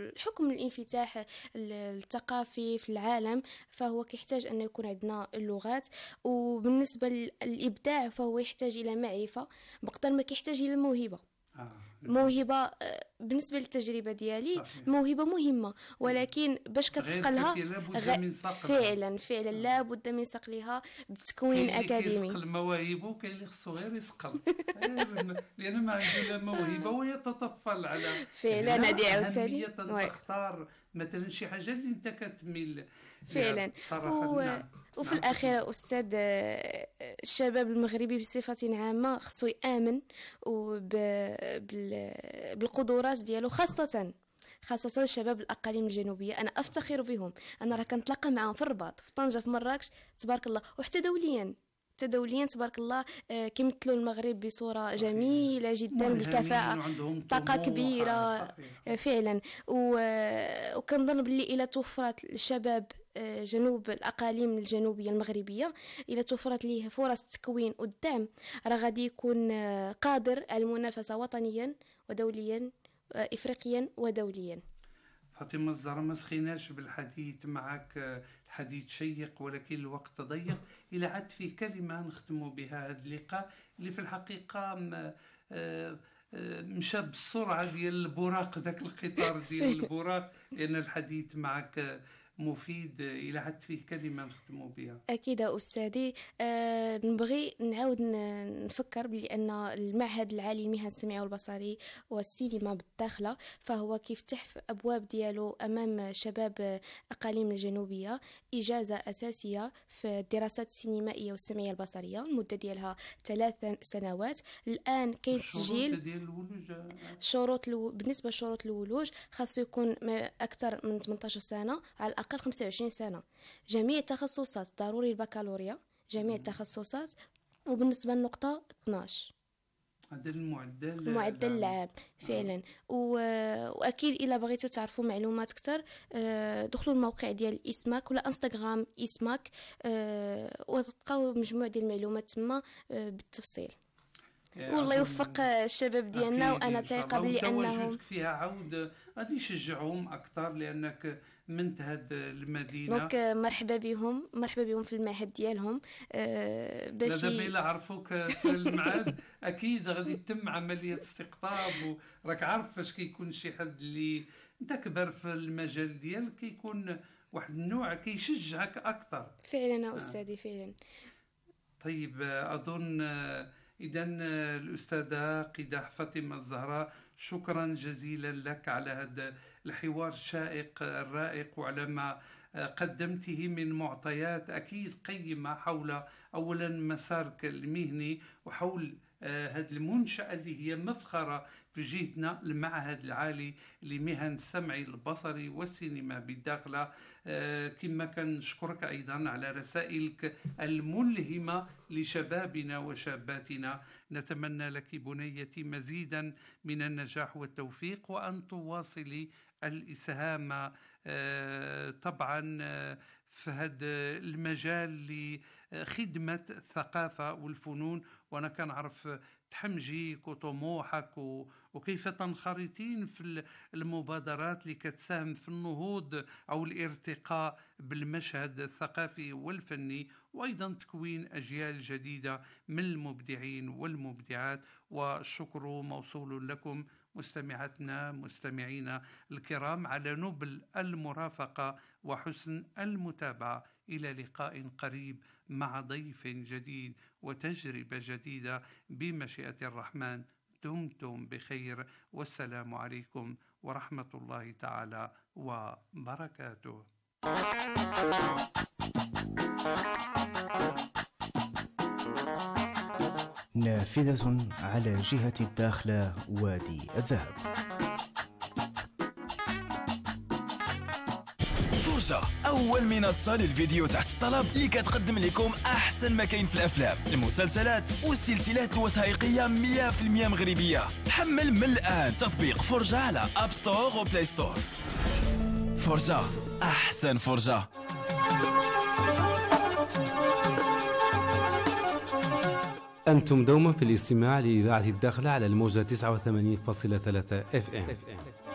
حكم الانفتاح الثقافي في العالم، فهو كيحتاج أن يكون عندنا اللغات. وبالنسبة للإبداع فهو يحتاج إلى معرفة بقدر ما كيحتاج إلى موهبة. موهبة بالنسبة للتجربة ديالي موهبة مهمة، ولكن باش كتسقلها فعلا لا بد من صقلها بتكوين أكاديمي. كاين المواهب وكاين اللي خصو غير يسقل لأن ما عنده لا موهبة ويتطفل على فعلا. هذه عاوتاني تختار مثلا شي حاجة اللي انت كتميل فعلا. وفي الأخير أستاذ، الشباب المغربي بصفة عامة خصو يآمن بالقدرات ديالو، خاصة الشباب الأقاليم الجنوبية. أنا أفتخر بهم، أنا راه كنتلاقى معهم في الرباط، في طنجة، في مراكش، تبارك الله، وحتى دوليا تبارك الله كيمثلوا المغرب بصورة جميلة جدا بالكفاءة، طاقة كبيرة فعلا. وكنظن باللي إلى توفرت الشباب جنوب الأقاليم الجنوبية المغربية، إلى توفرت ليه فرص التكوين والدعم، راه غادي يكون قادر على المنافسة وطنيا ودوليا، إفريقيا ودوليا. فاطمة الزهراء، ما سخيناش بالحديث معك، الحديث شيق ولكن الوقت ضيق. إلى عاد فيه كلمة نختم بها هذا اللقاء اللي في الحقيقة مشى بالسرعة ديال البراق، ذاك القطار ديال البراق، لأن الحديث معك مفيد. إلى عاد فيه كلمة نختم بها. أكيد أستاذي. نبغي نعاود نفكر بأن المعهد العالي للمهن السمعية والبصري والسينما بالداخلة فهو كيفتح أبواب ديالو أمام شباب أقاليم الجنوبية إجازة أساسية في الدراسات السينمائية والسمعية البصرية، المدة ديالها 3 سنوات. الآن كاين تسجيل. بالنسبة لشروط الولوج خاصو يكون أكثر من 18 سنة، على الأقل 25 سنة، جميع التخصصات، ضروري البكالوريا، جميع التخصصات. وبالنسبة للنقطة 12 هذا المعدل العام فعلا. واكيد الا بغيتوا تعرفوا معلومات اكثر دخلوا الموقع ديال إسماك ولا انستغرام إسماك، وتلقاو مجموعه ديال المعلومات تما بالتفصيل. والله يوفق الشباب ديالنا، وانا ثقه بلي انهم فيها عود غادي يشجعوهم اكثر، لانك من هاد المدينه. دونك مرحبا بهم في المعهد ديالهم. باش الا عرفوك في المعهد اكيد غادي تتم عمليه استقطاب، وراك عارف فاش كيكون شي حد اللي انت كبر في المجال ديالك كيكون واحد النوع كيشجعك اكثر. فعلا استاذي فعلا. طيب اظن إذا الأستاذة قداح فاطمة الزهراء، شكرا جزيلا لك على هذا الحوار الشائق الرائق، وعلى ما قدمته من معطيات أكيد قيمة حول أولا مسارك المهني، وحول هذه المنشأة اللي هي مفخرة في جهتنا، المعهد العالي لمهن السمع البصري والسينما بالداخلة. كما كنشكرك أيضا على رسائلك الملهمة لشبابنا وشاباتنا. نتمنى لك بنيتي مزيدا من النجاح والتوفيق، وأن تواصلي الإسهام طبعا في هذا المجال لخدمة الثقافة والفنون. وأنا كنعرف تحمجيك وطموحك وكيف تنخرطين في المبادرات اللي كتساهم في النهوض أو الارتقاء بالمشهد الثقافي والفني، وأيضا تكوين أجيال جديدة من المبدعين والمبدعات. والشكر موصول لكم مستمعتنا مستمعينا الكرام على نبل المرافقة وحسن المتابعة. إلى لقاء قريب مع ضيف جديد وتجربة جديدة بمشيئة الرحمن. دمتم بخير، والسلام عليكم ورحمة الله تعالى وبركاته. نافذة على جهة الداخلة وادي الذهب. فرجة، أول منصة للفيديو تحت الطلب اللي كتقدم لكم أحسن ما كاين في الأفلام، المسلسلات والسلسلات الوثائقية 100% مغربية. حمل من الآن تطبيق فرجة على أب ستور وبلاي ستور. فرجة، أحسن فرجة. أنتم دوما في الاستماع لإذاعة الداخلة على الموجة 89.3 FM.